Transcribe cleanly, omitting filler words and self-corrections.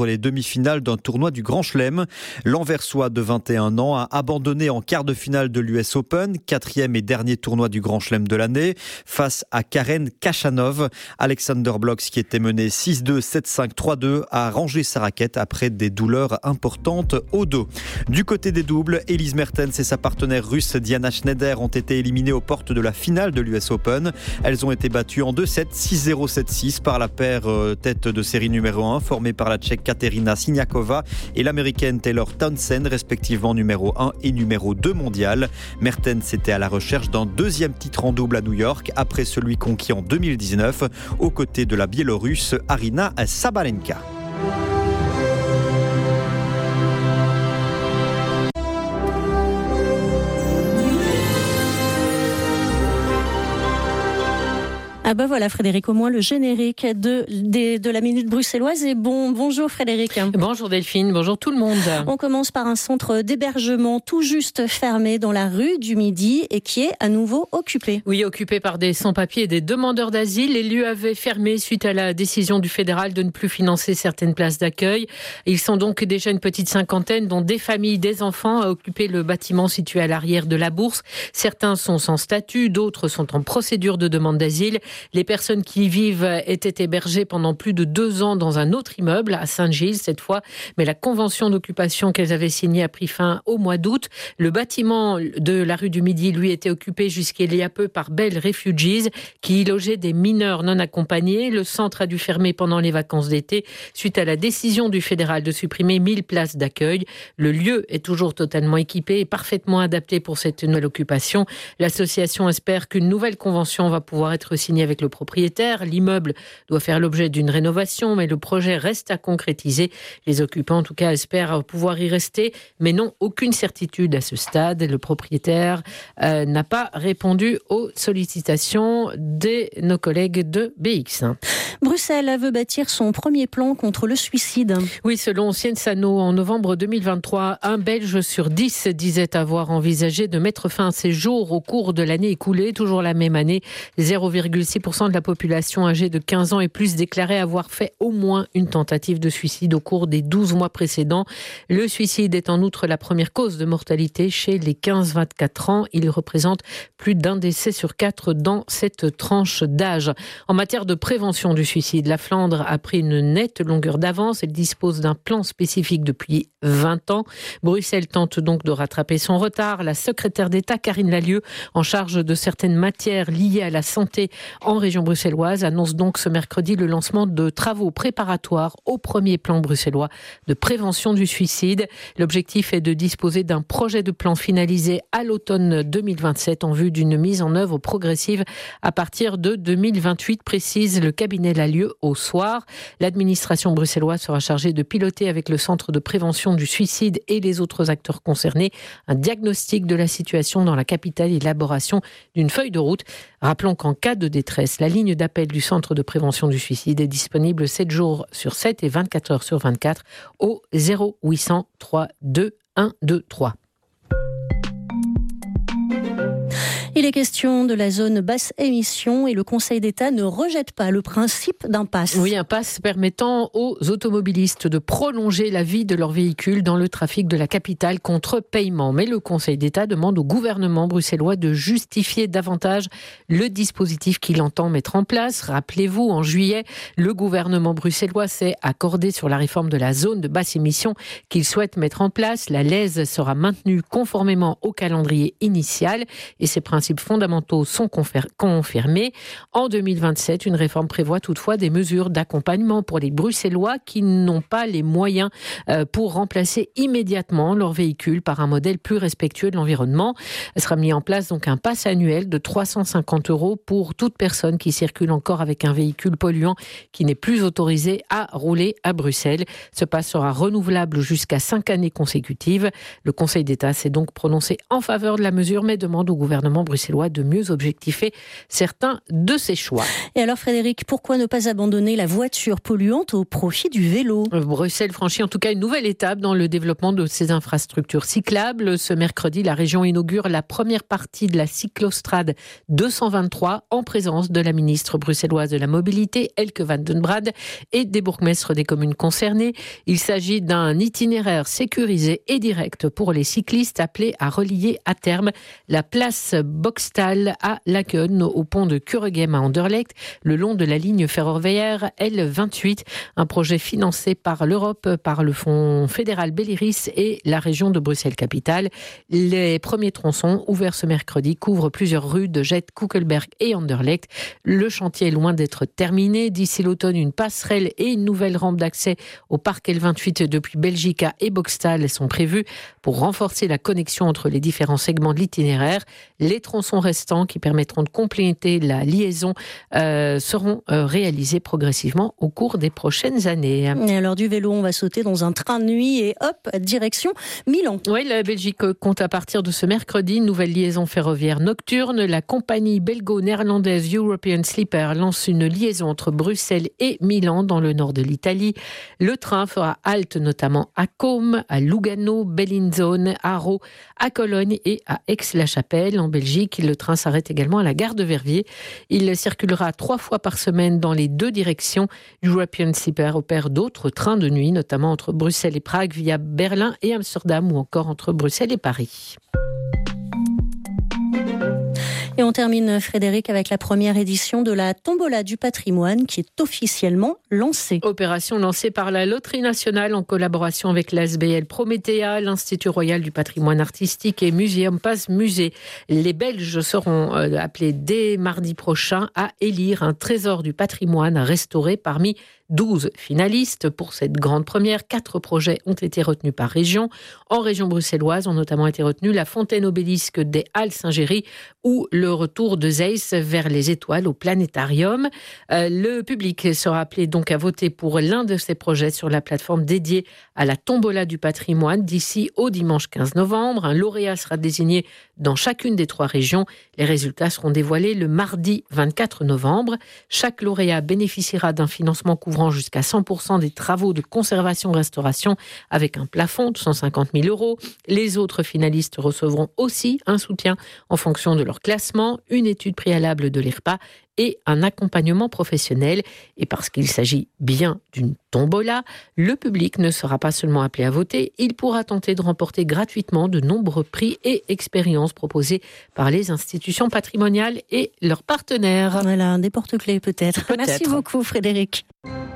pour les demi-finales d'un tournoi du Grand Chelem. L'Anversois de 21 ans a abandonné en quart de finale de l'US Open, quatrième et dernier tournoi du Grand Chelem de l'année, face à Karen Khachanov. Alexander Blocks, qui était mené 6-2, 7-5, 3-2, a rangé sa raquette après des douleurs importantes au dos. Du côté des doubles, Elise Mertens et sa partenaire russe Diana Schneider ont été éliminées aux portes de la finale de l'US Open. Elles ont été battues en 2-7, 6-0, 7-6 par la paire tête de série numéro 1 formée par la Tchèque Katerina Siniakova et l'américaine Taylor Townsend, respectivement numéro 1 et numéro 2 mondial. Mertens était à la recherche d'un deuxième titre en double à New York après celui conquis en 2019 aux côtés de la Biélorusse Arina Sabalenka. Ah bah voilà Frédéric, au moins le générique de la Minute Bruxelloise est bon. Bonjour Frédéric. Bonjour Delphine, bonjour tout le monde. On commence par un centre d'hébergement tout juste fermé dans la rue du Midi et qui est à nouveau occupé. Oui, occupé par des sans-papiers et des demandeurs d'asile. Les lieux avaient fermé suite à la décision du fédéral de ne plus financer certaines places d'accueil. Ils sont donc déjà une petite cinquantaine, dont des familles, des enfants, à occuper le bâtiment situé à l'arrière de la bourse. Certains sont sans statut, d'autres sont en procédure de demande d'asile. Les personnes qui y vivent étaient hébergées pendant plus de 2 ans dans un autre immeuble, à Saint-Gilles cette fois, mais la convention d'occupation qu'elles avaient signée a pris fin au mois d'août. Le bâtiment de la rue du Midi, lui, était occupé jusqu'il y a peu par Bell Refugees, qui y logeait des mineurs non accompagnés. Le centre a dû fermer pendant les vacances d'été, suite à la décision du fédéral de supprimer 1000 places d'accueil. Le lieu est toujours totalement équipé et parfaitement adapté pour cette nouvelle occupation. L'association espère qu'une nouvelle convention va pouvoir être signée avec le propriétaire. L'immeuble doit faire l'objet d'une rénovation, mais le projet reste à concrétiser. Les occupants, en tout cas, espèrent pouvoir y rester, mais n'ont aucune certitude à ce stade. Le propriétaire n'a pas répondu aux sollicitations de nos collègues de BX. Bruxelles veut bâtir son premier plan contre le suicide. Oui, selon Cienzano, en novembre 2023, un Belge sur 10 disait avoir envisagé de mettre fin à ses jours au cours de l'année écoulée. Toujours la même année, 0,6% de la population âgée de 15 ans et plus déclarait avoir fait au moins une tentative de suicide au cours des 12 mois précédents. Le suicide est en outre la première cause de mortalité chez les 15-24 ans. Il représente plus d'un décès sur 4 dans cette tranche d'âge. En matière de prévention du suicide, la Flandre a pris une nette longueur d'avance. Elle dispose d'un plan spécifique depuis 20 ans. Bruxelles tente donc de rattraper son retard. La secrétaire d'État, Karine Lallieu, en charge de certaines matières liées à la santé en région bruxelloise, annonce donc ce mercredi le lancement de travaux préparatoires au premier plan bruxellois de prévention du suicide. L'objectif est de disposer d'un projet de plan finalisé à l'automne 2027 en vue d'une mise en œuvre progressive à partir de 2028, précise le cabinet Lallieu au soir. L'administration bruxelloise sera chargée de piloter avec le centre de prévention du suicide et les autres acteurs concernés un diagnostic de la situation dans la capitale et l'élaboration d'une feuille de route. Rappelons qu'en cas de détresse, la ligne d'appel du centre de prévention du suicide est disponible 7 jours sur 7 et 24 heures sur 24 au 0800 32 123. Il est question de la zone basse émission et le Conseil d'État ne rejette pas le principe d'un pass. Oui, un pass permettant aux automobilistes de prolonger la vie de leur véhicule dans le trafic de la capitale contre paiement. Mais le Conseil d'État demande au gouvernement bruxellois de justifier davantage le dispositif qu'il entend mettre en place. Rappelez-vous, en juillet, le gouvernement bruxellois s'est accordé sur la réforme de la zone de basse émission qu'il souhaite mettre en place. La LEZ sera maintenue conformément au calendrier initial et ses principes fondamentaux sont confirmés. En 2027, une réforme prévoit toutefois des mesures d'accompagnement pour les Bruxellois qui n'ont pas les moyens pour remplacer immédiatement leur véhicule par un modèle plus respectueux de l'environnement. Il sera mis en place donc un pass annuel de 350 € pour toute personne qui circule encore avec un véhicule polluant qui n'est plus autorisé à rouler à Bruxelles. Ce pass sera renouvelable jusqu'à 5 années consécutives. Le Conseil d'État s'est donc prononcé en faveur de la mesure mais demande au gouvernement bruxellois bruxellois de mieux objectifer certains de ses choix. Et alors Frédéric, pourquoi ne pas abandonner la voiture polluante au profit du vélo ? Bruxelles franchit en tout cas une nouvelle étape dans le développement de ses infrastructures cyclables. Ce mercredi, la région inaugure la première partie de la cyclostrade 223 en présence de la ministre bruxelloise de la Mobilité, Elke van den Brade, et des bourgmestres des communes concernées. Il s'agit d'un itinéraire sécurisé et direct pour les cyclistes appelés à relier à terme la place Boxtal à Laken au pont de Kuregem à Anderlecht, le long de la ligne ferroviaire L28, un projet financé par l'Europe, par le Fonds fédéral Belliris et la région de Bruxelles-Capitale. Les premiers tronçons, ouverts ce mercredi, couvrent plusieurs rues de Jet, Kuckelberg et Anderlecht. Le chantier est loin d'être terminé. D'ici l'automne, une passerelle et une nouvelle rampe d'accès au parc L28 depuis Belgica et Boxtal sont prévues pour renforcer la connexion entre les différents segments de l'itinéraire. Les tronçons restants qui permettront de compléter la liaison seront réalisés progressivement au cours des prochaines années. Et alors du vélo, on va sauter dans un train de nuit et hop, direction Milan. Oui, la Belgique compte à partir de ce mercredi une nouvelle liaison ferroviaire nocturne. La compagnie belgo-néerlandaise European Sleeper lance une liaison entre Bruxelles et Milan dans le nord de l'Italie. Le train fera halte notamment à Côme, à Lugano, Bellinzone, à Rho, à Cologne et à Aix-la-Chapelle. En Belgique, le train s'arrête également à la gare de Verviers. Il circulera 3 fois par semaine dans les 2 directions. European Sleeper opère d'autres trains de nuit, notamment entre Bruxelles et Prague via Berlin et Amsterdam ou encore entre Bruxelles et Paris. Et on termine, Frédéric, avec la première édition de la Tombola du patrimoine qui est officiellement lancée. Opération lancée par la Loterie nationale en collaboration avec l'ASBL Prométhéa, l'Institut royal du patrimoine artistique et Muséum Pass Musée. Les Belges seront appelés dès mardi prochain à élire un trésor du patrimoine à restaurer parmi 12 finalistes. Pour cette grande première, 4 projets ont été retenus par région. En région bruxelloise ont notamment été retenus la fontaine obélisque des Halles Saint-Géry ou le retour de Zeiss vers les étoiles au planétarium. Le public sera appelé donc à voter pour l'un de ces projets sur la plateforme dédiée à la Tombola du patrimoine d'ici au dimanche 15 novembre. Un lauréat sera désigné dans chacune des 3 régions. Les résultats seront dévoilés le mardi 24 novembre. Chaque lauréat bénéficiera d'un financement couvrant jusqu'à 100% des travaux de conservation-restauration avec un plafond de 150 000 €. Les autres finalistes recevront aussi un soutien en fonction de leur classement, une étude préalable de l'IRPA et un accompagnement professionnel. Et parce qu'il s'agit bien d'une tombola, le public ne sera pas seulement appelé à voter, il pourra tenter de remporter gratuitement de nombreux prix et expériences proposés par les institutions patrimoniales et leurs partenaires. Voilà, des porte-clés peut-être. Merci beaucoup Frédéric.